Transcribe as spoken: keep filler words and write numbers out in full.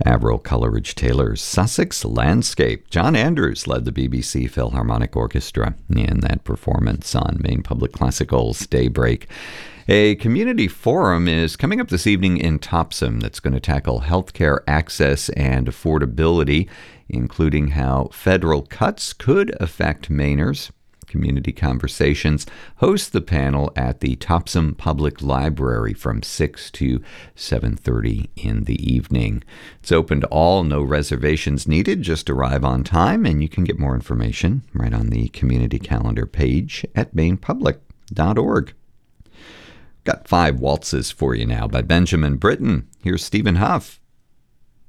Avril Coleridge-Taylor's Sussex Landscape. John Andrews led the B B C Philharmonic Orchestra in that performance on Maine Public Classical's Daybreak. A community forum is coming up this evening in Topsham that's going to tackle healthcare access and affordability, including how federal cuts could affect Mainers. Community Conversations hosts the panel at the Topsham Public Library from six to seven thirty in the evening. It's open to all, no reservations needed. Just arrive on time, and you can get more information right on the community calendar page at maine public dot org. Got five waltzes for you now by Benjamin Britten. Here's Stephen Huff.